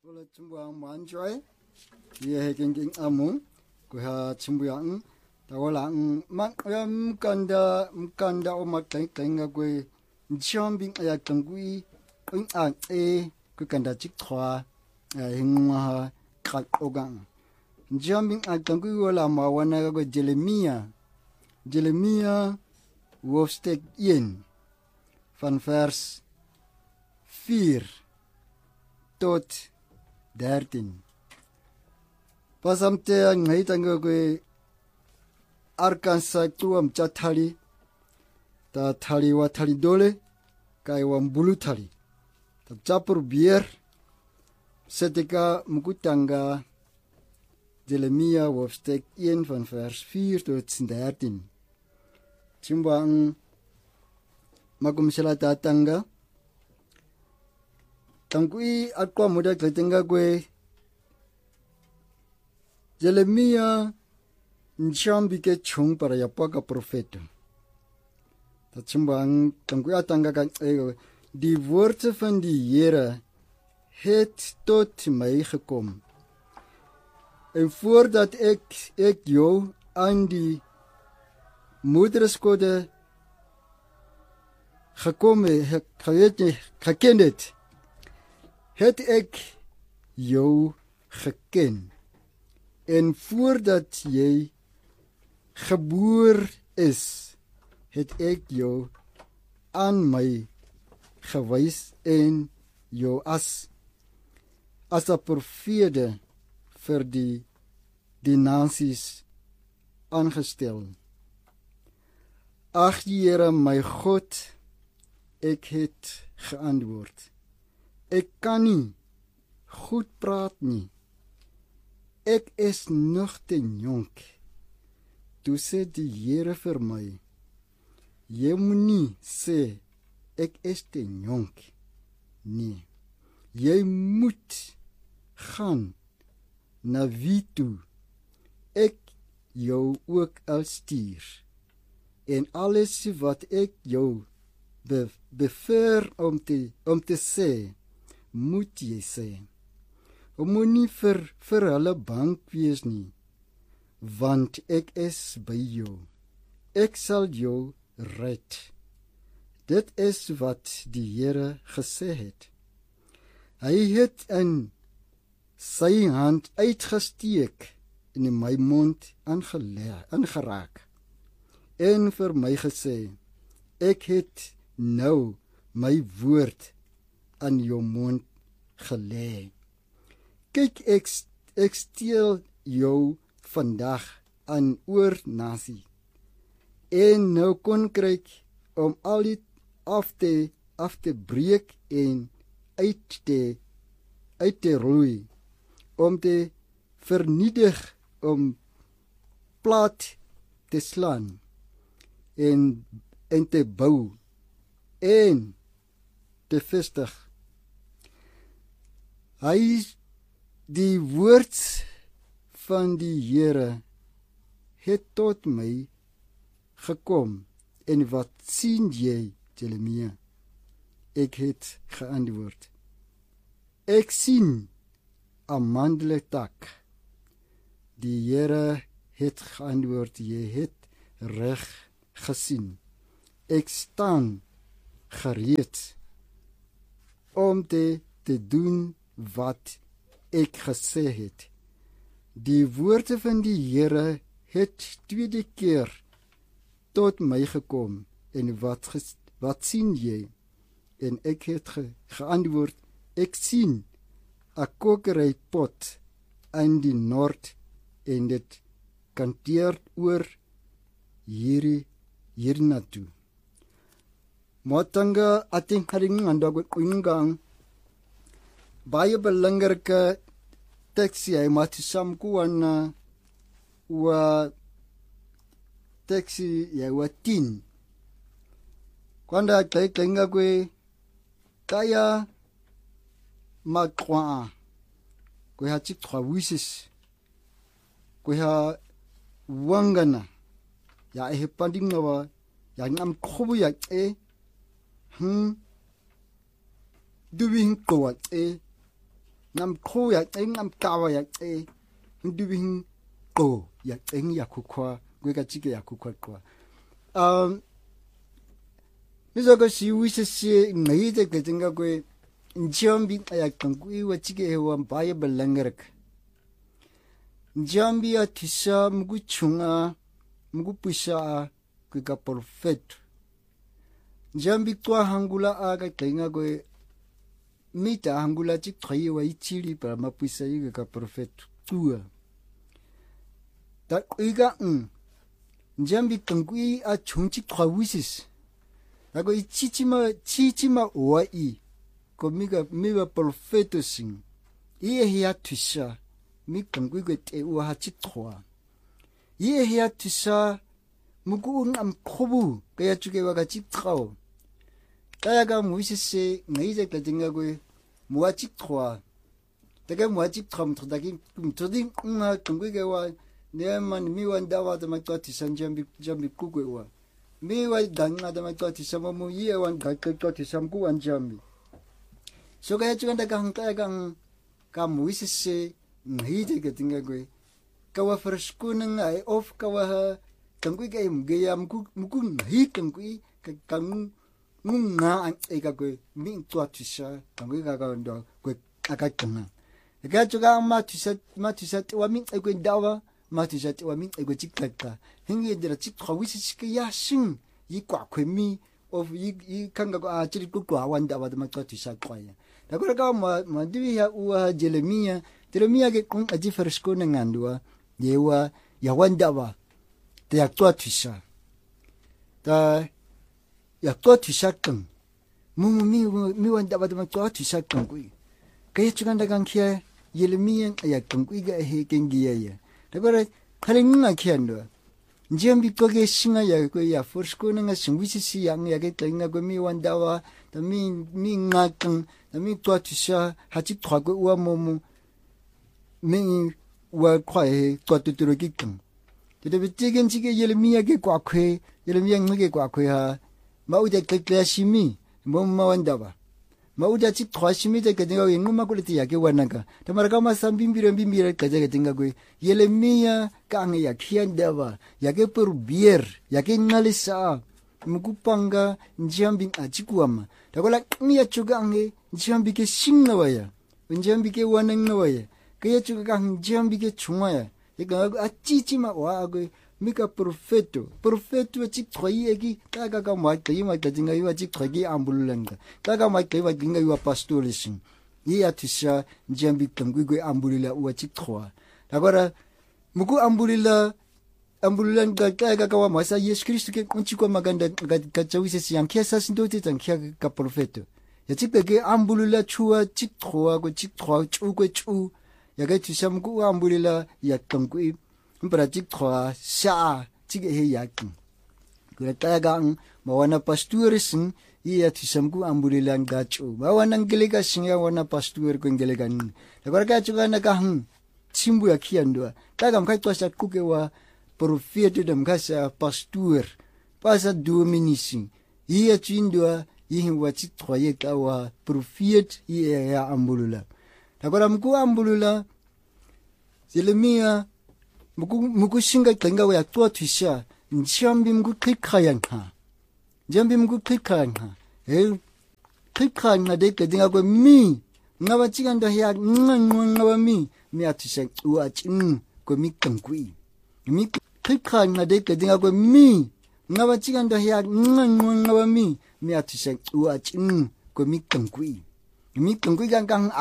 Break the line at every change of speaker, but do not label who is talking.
Wala chumbuang manjoy, ye heking amung, kuha chumbuang, tawalang mkanda o mateng gwe, chombing ayatang gui, kukanda chikwa, hingwa kat ogang. Chombing ayatang gui wala mawana gwe Jeremia, hoofstuk 1, van vers 4 tot 13. Pasamte ngay tanga kwe Arkansas tuam cha thali ta thali wa thali dole kai wa mbulu thali ta chapur bier setika mukutanga Jeremia hoofstuk 1 van vers 4 tot 13. Chimbang makumsela tatanga tangkui akwa muda kletenga kwe Jeremia nchambi ke chung para yapaka profeto. Dat chimbang tangkui atanga kan die woorde van die Here het tot my gekom. En voordat ek jou aan die moederskode geken het ek jou geken. En voordat jy geboor is, het ek jou aan my gewys en jou as 'n profete vir die nasies aangestel. Ag Here my God, ek het geantwoord. Ek kan nie goed praat nie. Ek is nog te jonk. Toe sê die Here vir my, jy moet nie sê, ek is te jonk. Nee, jy moet gaan na wie toe ek jou ook al stuur. En alles wat ek jou beveer om te sê, moet jy sê. Moet nie vir hulle bang wees nie, want ek is by jou. Ek sal jou red. Dit is wat die Here gesê het. Hy het in sy hand uitgesteek en in my mond aangeraak en vir my gesê, ek het nou my woord aan jou mond gelê. Kyk, ek steel jou vandag aan oor nasie en nou koninkryk om al dit af te breek en uit te roei, om te vernietig, om plat te slaan en te bou en te vestig. Die woord van die Here het tot my gekom. En wat sien jy, Jeremia? Ek het geantwoord. Ek sien 'n mandeltak. Die Here het geantwoord, jy het reg gesien. Ek staan gereed om te doen wat ek gesê het. Die woorde van die Here het tweede keer tot my gekom. En wat sien jy? En ek het geantwoord, ek sien 'n kokerypot in die noord en dit kanteer oor hierna toe. Matanga ating haring andag ingang baie belangrike teksie hy matisamku wana wa teksie ya wa 10. Kwanda klenga kwe kaya makwa kwe ha chikwa wishes kwe ha wangana ya pandinga wa ya ngam khobu ya duwing kowat ngam kho ya ngam kawa ya ndubing ko ya ya kukwa gweka chike ya kukwa kwa mizoga si wisese ngayite ketinga kwe njambi ya kankui wa chike hewa mbaya balangarak njambi ya tisa mgu chunga mgu pusha kweka perfect njambi kwa hangula aga kenga kwe mita hangula chik traye wa ichiri para mapusha yi kweka perfect tua ta iga njambi kankui a chungchi kwa wisis ako chichima oai ko miga perfecto sing iye hiya tusha mi kankui ko te ua hachi kwa iye hiya tusha muku ngam khobu kaya chuke wa gachi trao kaya ga muisese ngaize ka dinga ko muachi kwa daga muachi tram tdagi tding nga kankui ke wa ne man mi wanda wa ta makwa tisan jambi kukwe wa mi wa danga da makwa tisan mo ye wan ga ka tisan ku wan jambi so ga chu da gang ka muisese ngide ga tinga gwe ka wa freshku nang ai of ka wa tangui ga im ge yam ku ngi tangui ka kang nga an e ga gwe mi twa tisa tangui ga ndo gwe aka kana ga chu ga ma tisa wa mi gwe dawa 마티자티 와민 이거 찍겠다 행위들아 찍 거위시게 야싱 이 꽉괴미 of 이 kangago achiri kukwa wanda wada makati sakwaya nakora ka madwi ya uwa Jeremia ke kung aji fersko ngandua yewa ya wanda wa te yakwa tisa ta yakwa tisa kang mi wanda wada makati sakang kui kaya chuganda kang kia Jeremia ya kang kui ga he kengiya ya nakora kalinga kiando njambi koge singa ya ko ya fersko nga singwisi yang ya ke tenga ko mi wanda wa ta mi ngakang ta mi twa tisa hachi twa ko wa momu mi wa kwae twa tuturo kikang de bitigen chige Jeremia ke kwakwe Jeremia ngege kwakwe ha maude klashimi momma wanda ba mauda chi twashimi de kedinga nguma kuliti ya ke wanaka tamaraka masambimbire kaje kedinga ko Jeremia kange ya kianda ba ya ke perbier ya ke ngalisa mukupanga njambi achikuama takola kmiya chuga ange njambi ke singawaya njambi ke wanangawaya kaya chuga njambi ke chungaya ega achichima wa ko mika perfecto chik thoi egi kaga ma jinga yu chik thoi ambulanga kaga ma jinga yu pastolising ya tisha njambi tamgui ambulila wa chik thwa agora muku ambulila kaga wa masa Yesu Kristo ke kunchikwa maganda ka chawise siam kesa sindote tan kya ka perfecto ya chik ke ambulila chua chik thwa chu ko chu ya ga tisha muku ambulila ya tamgui Berarti kau sah ciga heyakin. Katagang mawana pasturising iya tisamku ambulilan gacho. Mawanang gelegasing ya wana pastur ko gelegan. Nakarga juga nakahang simbu ya kian dua. Tagam kai tuasa kukewa profeta dam kasa pastur. Pasa dua minising. Iya cindua iya wacit proyek awa profet iya ya ambulula. Nakaram ku ambulula Jeremia muku singa tenga wa tua tisha njambi muku kikayan ha kikayan na de kedinga ko mi ngawa chiganda ya ngawa mi atisha ua chin ko mi kankui mi kikayan na de kedinga ko mi ngawa chiganda ya ngawa mi atisha ua chin ko mi kankui gang